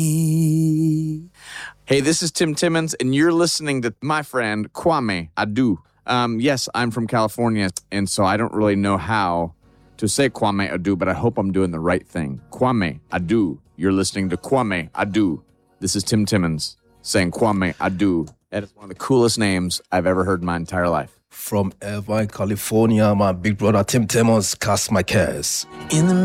Hey, this is Tim Timmons, and you're listening to my friend Kwame Adu. Yes, I'm from California, and so I don't really know how to say Kwame Adu, but I hope I'm doing the right thing. Kwame Adu. You're listening to Kwame Adu. This is Tim Timmons saying Kwame Adu. That is one of the coolest names I've ever heard in my entire life. From Irvine, California, my big brother Tim Timmons cast my cares. In the